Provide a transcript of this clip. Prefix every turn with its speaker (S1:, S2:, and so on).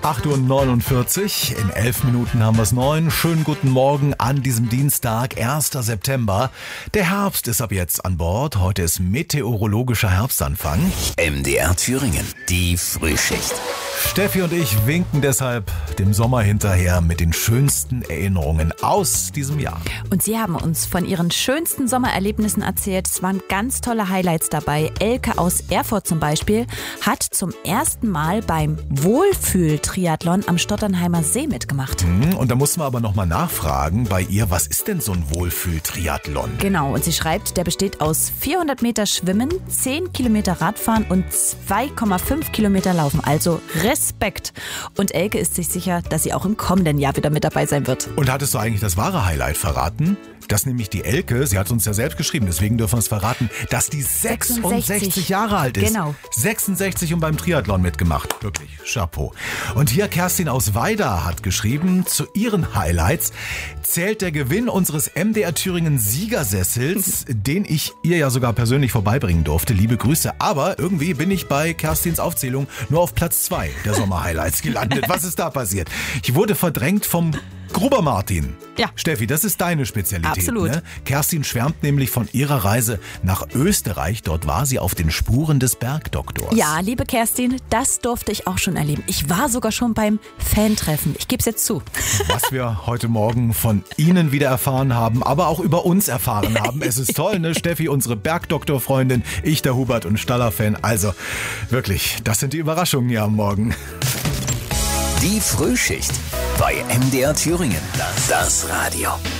S1: 8:49 Uhr, in 11 Minuten haben wir es 9. Schönen guten Morgen an diesem Dienstag, 1. September. Der Herbst ist ab jetzt an Bord. Heute ist meteorologischer Herbstanfang.
S2: MDR Thüringen, die Frühschicht.
S1: Steffi und ich winken deshalb dem Sommer hinterher mit den schönsten Erinnerungen aus diesem Jahr.
S3: Und Sie haben uns von Ihren schönsten Sommererlebnissen erzählt. Es waren ganz tolle Highlights dabei. Elke aus Erfurt zum Beispiel hat zum ersten Mal beim Wohlfühl-Triathlon am Stotternheimer See mitgemacht.
S1: Und da mussten wir aber nochmal nachfragen bei ihr, was ist denn so ein Wohlfühl-Triathlon?
S3: Genau, und sie schreibt, der besteht aus 400 Meter Schwimmen, 10 Kilometer Radfahren und 2,5 Kilometer Laufen. Also Respekt. Und Elke ist sich sicher, dass sie auch im kommenden Jahr wieder mit dabei sein wird.
S1: Und hattest du eigentlich das wahre Highlight verraten? Dass nämlich die Elke, sie hat uns ja selbst geschrieben, deswegen dürfen wir es verraten, dass die 66 Jahre alt ist.
S3: Genau.
S1: 66 und beim Triathlon mitgemacht. Wirklich, Chapeau. Und hier Kerstin aus Weida hat geschrieben, zu ihren Highlights zählt der Gewinn unseres MDR Thüringen Siegersessels, den ich ihr ja sogar persönlich vorbeibringen durfte. Liebe Grüße. Aber irgendwie bin ich bei Kerstins Aufzählung nur auf Platz 2 der Sommer-Highlights gelandet. Was ist da passiert? Ich wurde verdrängt vom Gruber Martin.
S3: Ja.
S1: Steffi, das ist deine Spezialität.
S3: Absolut.
S1: Ne? Kerstin schwärmt nämlich von ihrer Reise nach Österreich. Dort war sie auf den Spuren des Bergdoktors.
S3: Ja, liebe Kerstin, das durfte ich auch schon erleben. Ich war sogar schon beim Fantreffen. Ich gebe es jetzt zu.
S1: Was wir heute Morgen von Ihnen wieder erfahren haben, aber auch über uns erfahren haben. Es ist toll, ne? Steffi, unsere Bergdoktor-Freundin, ich, der Hubert und Staller-Fan. Also wirklich, das sind die Überraschungen hier am Morgen.
S2: Die Frühschicht bei MDR Thüringen. Das Radio.